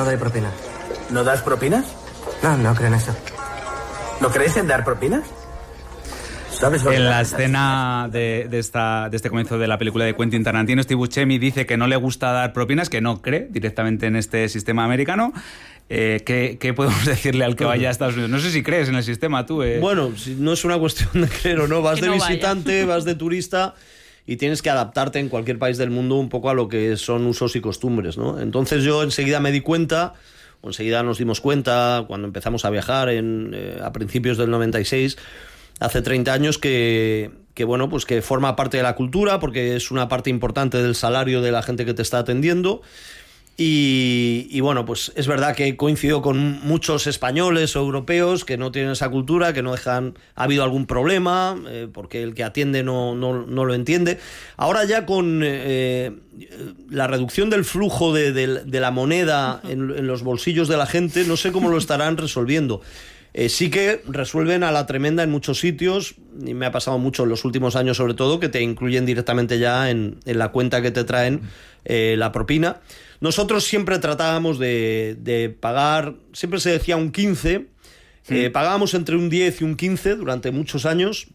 doy propina. ¿No das propinas? No creo en eso. ¿No crees en dar propinas? ¿Sabes lo que En la haces? escena de este comienzo de la película de Quentin Tarantino, Steve Buscemi dice que no le gusta dar propinas, que no cree directamente en este sistema americano. ¿Qué podemos decirle al que vaya a Estados Unidos? No sé si crees en el sistema tú. Bueno, si no es una cuestión de creer o no, vas Que de no visitante, vas de turista y tienes que adaptarte en cualquier país del mundo un poco a lo que son usos y costumbres, ¿no? Entonces yo enseguida me di cuenta, o enseguida nos dimos cuenta cuando empezamos a viajar a principios del 96, hace 30 años, que bueno, pues que forma parte de la cultura, porque es una parte importante del salario de la gente que te está atendiendo. Y bueno, pues es verdad que coincido con muchos españoles o europeos que no tienen esa cultura, que no dejan... Ha habido algún problema, porque el que atiende no lo entiende. Ahora ya con la reducción del flujo de la moneda en los bolsillos de la gente, no sé cómo lo estarán resolviendo. Sí que resuelven a la tremenda en muchos sitios, y me ha pasado mucho en los últimos años sobre todo, que te incluyen directamente ya en la cuenta que te traen la propina. Nosotros siempre tratábamos de pagar, siempre se decía un 15, pagábamos entre un 10 y un 15 durante muchos años,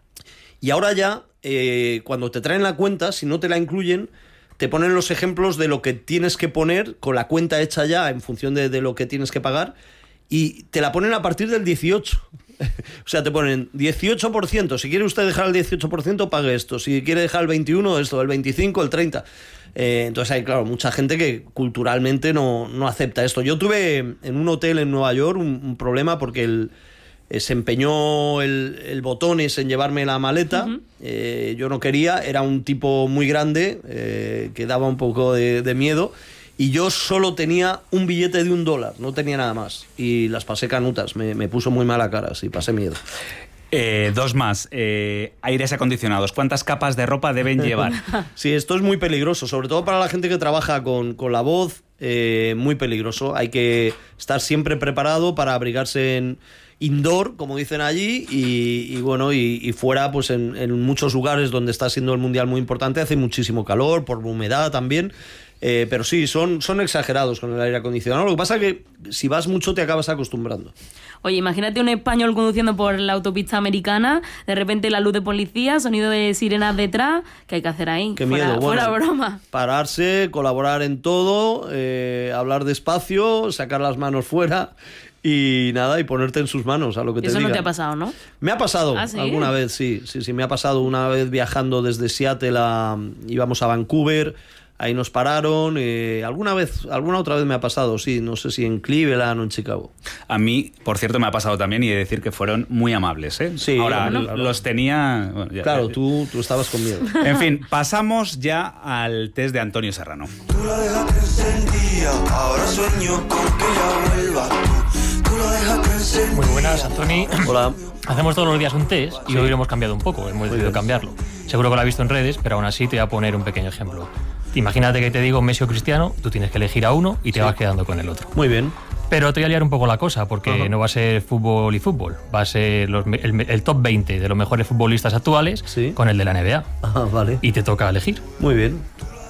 y ahora ya, cuando te traen la cuenta, si no te la incluyen, te ponen los ejemplos de lo que tienes que poner con la cuenta hecha ya en función de lo que tienes que pagar, y te la ponen a partir del 18. O sea, te ponen 18%. Si quiere usted dejar el 18%, pague esto. Si quiere dejar el 21%, esto. El 25%, el 30%. Entonces hay, claro, mucha gente que culturalmente no acepta esto. Yo tuve en un hotel en Nueva York un problema porque se empeñó el botones en llevarme la maleta. Yo no quería. Era un tipo muy grande que daba un poco de miedo. Y yo solo tenía un billete de $1, no tenía nada más. Y las pasé canutas, me puso muy mala cara, sí, pasé miedo. Dos más. Aires acondicionados. ¿Cuántas capas de ropa deben llevar? Sí, esto es muy peligroso, sobre todo para la gente que trabaja con la voz, muy peligroso. Hay que estar siempre preparado para abrigarse en indoor, como dicen allí, y bueno, y fuera, pues en muchos lugares donde está siendo el mundial muy importante, hace muchísimo calor, por humedad también. Pero sí, son exagerados con el aire acondicionado. Lo que pasa es que si vas mucho te acabas acostumbrando. Oye, imagínate un español conduciendo por la autopista americana, de repente la luz de policía, sonido de sirenas detrás, ¿qué hay que hacer ahí? Qué miedo, fuera broma. Pararse, colaborar en todo, hablar despacio, sacar las manos fuera y nada, y ponerte en sus manos a lo que te digan. Eso no te ha pasado, ¿no? Me ha pasado ¿Ah, sí? alguna vez, sí, me ha pasado una vez viajando desde Seattle íbamos a Vancouver. Ahí nos pararon, alguna otra vez me ha pasado, sí, no sé si en Cleveland o en Chicago. A mí, por cierto, me ha pasado también, y he de decir que fueron muy amables, ¿eh? Sí, ahora claro. los tenía... Bueno, Claro, tú estabas con miedo. En fin, pasamos ya al test de Antonio Serrano. Tú la dejaste encendida, ahora sueño con que ella vuelva. Tú la dejaste encendida. Muy buenas, Antoni. Hola. Hacemos todos los días un test y hoy lo hemos cambiado un poco, hemos decidido cambiarlo. Seguro que lo has visto en redes, pero aún así te voy a poner un pequeño ejemplo. Imagínate que te digo Messi o Cristiano, tú tienes que elegir a uno y te vas quedando con el otro. Muy bien. Pero te voy a liar un poco la cosa, porque no va a ser fútbol y fútbol, va a ser el top 20 de los mejores futbolistas actuales con el de la NBA. Ah, vale. Y te toca elegir. Muy bien.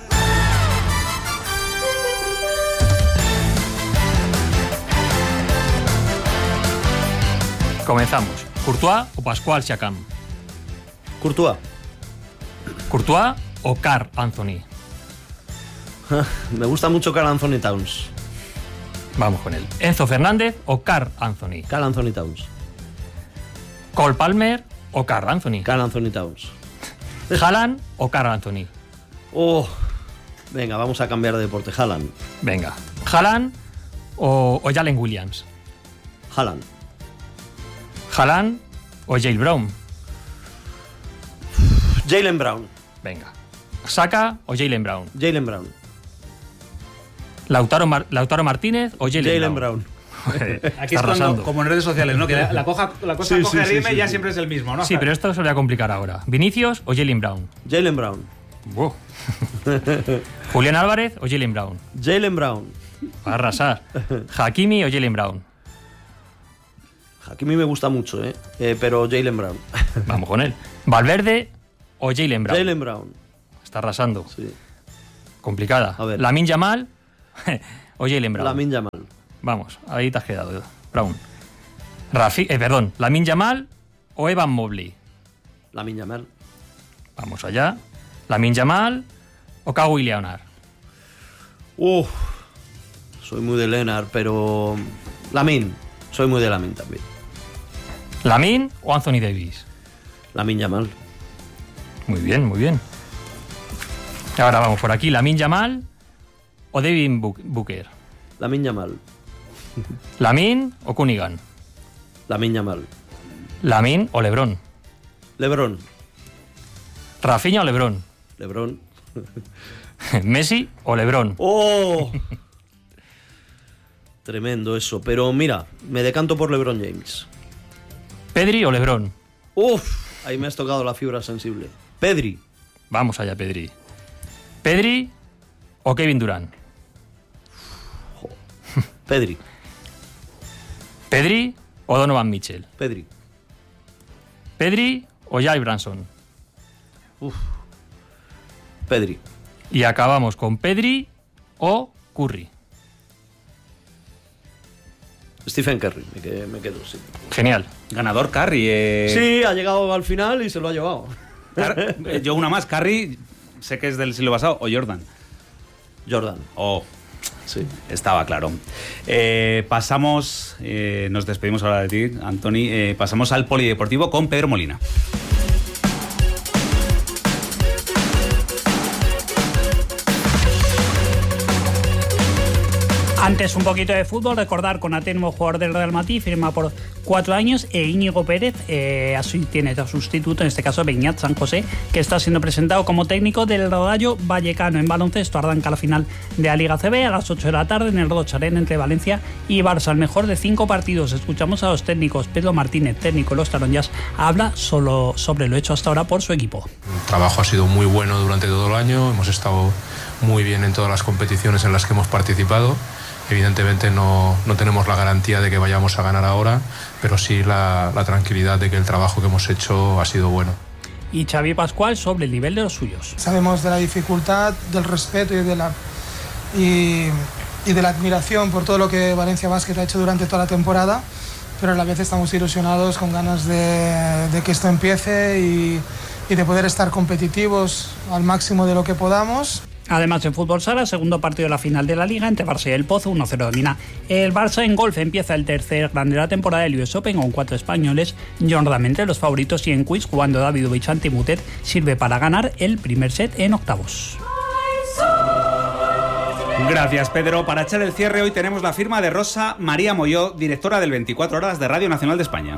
Comenzamos. ¿Courtois o Pascual Siakam? Courtois. ¿Courtois o Karl Anthony? Me gusta mucho Karl Anthony Towns. Vamos con él. ¿Enzo Fernández o Karl Anthony? Karl Anthony Towns. ¿Cole Palmer o Karl Anthony? Karl Anthony Towns. ¿Haaland o Karl Anthony? Oh, venga, vamos a cambiar de deporte. Haaland. Venga. ¿Haaland o Jalen Williams? Haaland. ¿Haaland o Jalen Brown? Jalen Brown. Venga. ¿Saka o Jalen Brown? Jalen Brown. ¿Lautaro Martínez o Jalen Brown. Aquí es cuando, como en redes sociales, ¿no? Que la cosa coge rime y ya siempre es el mismo, ¿no? Sí, pero esto se lo voy a complicar ahora. ¿Vinicius o Jalen Brown? Jalen Brown. Wow. ¿Julián Álvarez o Jalen Brown? Jalen Brown. Va a arrasar. ¿Hakimi o Jalen Brown? Hakimi me gusta mucho, pero Jalen Brown. Vamos con él. ¿Valverde o Jalen Brown? Jalen Brown. Está arrasando. Sí. Complicada. A ver. ¿Lamine Yamal o Jalen Brown? Lamine Yamal. Vamos, ahí te has quedado, Brown. Lamine Yamal o Evan Mobley. Lamine Yamal. Vamos allá. Lamine Yamal o Kawhi Leonard. Soy muy de Leonard, pero Lamine. Soy muy de Lamine también. ¿Lamine o Anthony Davis? Lamine Yamal. Muy bien, muy bien. Ahora vamos por aquí. ¿Lamine Yamal o Devin Booker? Lamine Yamal. ¿Lamine o Cunningham? Lamine Yamal. ¿Lamine o LeBron? LeBron. ¿Rafinha o LeBron? LeBron. ¿Messi o LeBron? ¡Oh! Tremendo eso. Pero mira, me decanto por LeBron James. ¿Pedri o LeBron? Ahí me has tocado la fibra sensible. Pedri. Vamos allá, Pedri. ¿Pedri o Kevin Durant? Pedri. ¿Pedri o Donovan Mitchell? Pedri. ¿Pedri o Jalen Brunson? Pedri. Y acabamos con Pedri o Curry. Stephen Curry, me quedo, sí. Genial. Ganador Curry. Sí, ha llegado al final y se lo ha llevado. Yo una más. Curry, sé que es del siglo pasado, o Jordan. Jordan. Sí, estaba claro. Pasamos, nos despedimos ahora de ti, Antoni. Pasamos al polideportivo con Pedro Molina. Antes un poquito de fútbol, recordar Konaté, nuevo jugador del Real Madrid, firma por 4 años, e Íñigo Pérez tiene de sustituto, en este caso Beñat San José, que está siendo presentado como técnico del Rayo Vallecano. En baloncesto arranca la final de la Liga CB a las 8 de la tarde en el Roig Arena entre Valencia y Barça. El mejor de 5 partidos. Escuchamos a los técnicos. Pedro Martínez, técnico de los Taronjas, habla solo sobre lo hecho hasta ahora por su equipo. El trabajo ha sido muy bueno durante todo el año, hemos estado muy bien en todas las competiciones en las que hemos participado. Evidentemente no tenemos la garantía de que vayamos a ganar ahora, pero sí la tranquilidad de que el trabajo que hemos hecho ha sido bueno. Y Xavi Pascual sobre el nivel de los suyos. Sabemos de la dificultad, del respeto y de la admiración por todo lo que Valencia Basket ha hecho durante toda la temporada, pero a la vez estamos ilusionados, con ganas de que esto empiece y de poder estar competitivos al máximo de lo que podamos. Además, en fútbol sala, segundo partido de la final de la Liga entre Barça y el Pozo, 1-0 domina el Barça. En golf empieza el tercer grande de la temporada del US Open con 4 españoles, Jordan entre los favoritos, y en quiz cuando Davidovich ante Mutet sirve para ganar el primer set en octavos. Gracias, Pedro. Para echar el cierre, hoy tenemos la firma de Rosa María Molló, directora del 24 Horas de Radio Nacional de España.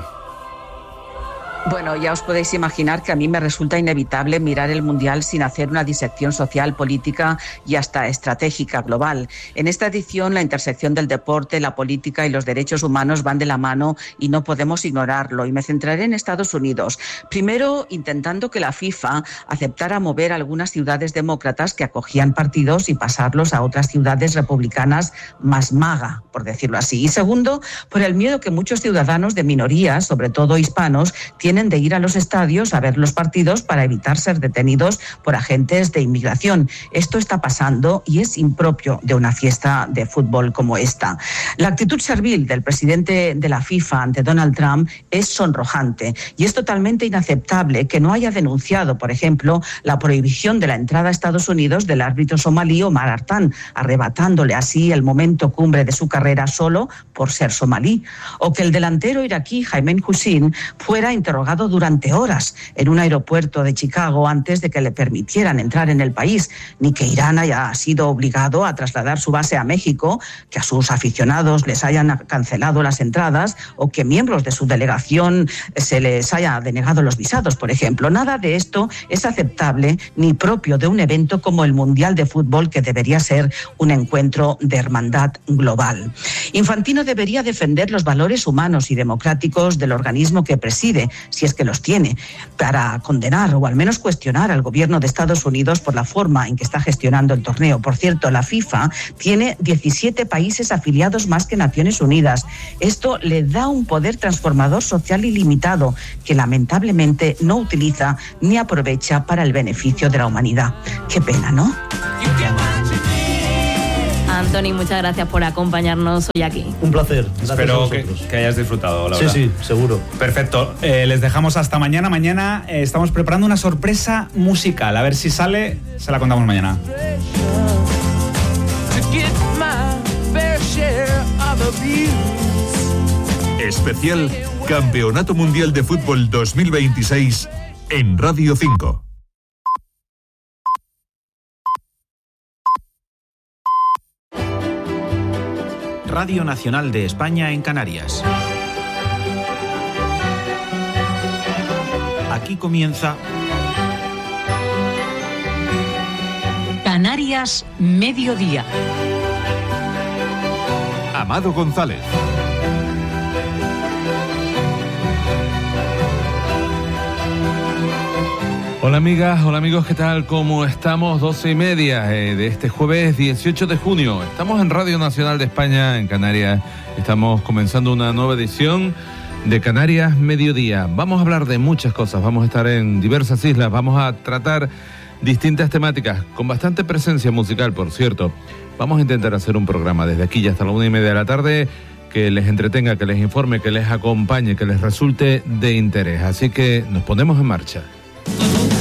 Bueno, ya os podéis imaginar que a mí me resulta inevitable mirar el Mundial sin hacer una disección social, política y hasta estratégica global. En esta edición, la intersección del deporte, la política y los derechos humanos van de la mano y no podemos ignorarlo. Y me centraré en Estados Unidos. Primero, intentando que la FIFA aceptara mover algunas ciudades demócratas que acogían partidos y pasarlos a otras ciudades republicanas más MAGA, por decirlo así. Y segundo, por el miedo que muchos ciudadanos de minorías, sobre todo hispanos, tienen de ir a los estadios a ver los partidos para evitar ser detenidos por agentes de inmigración. Esto está pasando y es impropio de una fiesta de fútbol como esta. La actitud servil del presidente de la FIFA ante Donald Trump es sonrojante y es totalmente inaceptable que no haya denunciado, por ejemplo, la prohibición de la entrada a Estados Unidos del árbitro somalí Omar Artan, arrebatándole así el momento cumbre de su carrera solo por ser somalí, o que el delantero iraquí Jaime Hussein fuera interrogado durante horas en un aeropuerto de Chicago antes de que le permitieran entrar en el país, ni que Irán haya sido obligado a trasladar su base a México, que a sus aficionados les hayan cancelado las entradas o que miembros de su delegación se les haya denegado los visados, por ejemplo. Nada de esto es aceptable ni propio de un evento como el Mundial de Fútbol, que debería ser un encuentro de hermandad global. Infantino debería defender los valores humanos y democráticos del organismo que preside, si es que los tiene, para condenar o al menos cuestionar al gobierno de Estados Unidos por la forma en que está gestionando el torneo. Por cierto, la FIFA tiene 17 países afiliados más que Naciones Unidas. Esto le da un poder transformador social ilimitado que lamentablemente no utiliza ni aprovecha para el beneficio de la humanidad. Qué pena, ¿no? Tony, muchas gracias por acompañarnos hoy aquí. Un placer. Gracias. Espero que hayas disfrutado, Laura. Sí, seguro. Perfecto. Les dejamos hasta mañana. Mañana estamos preparando una sorpresa musical. A ver si sale, se la contamos mañana. Especial Campeonato Mundial de Fútbol 2026 en Radio 5. Radio Nacional de España en Canarias. Aquí comienza Canarias Mediodía. Amado González. Hola amigas, hola amigos, ¿qué tal? ¿Cómo estamos? 12:30 de este jueves 18 de junio. Estamos en Radio Nacional de España, en Canarias. Estamos comenzando una nueva edición de Canarias Mediodía. Vamos a hablar de muchas cosas, vamos a estar en diversas islas, vamos a tratar distintas temáticas, con bastante presencia musical, por cierto. Vamos a intentar hacer un programa desde aquí y hasta la 1:30 de la tarde que les entretenga, que les informe, que les acompañe, que les resulte de interés. Así que nos ponemos en marcha.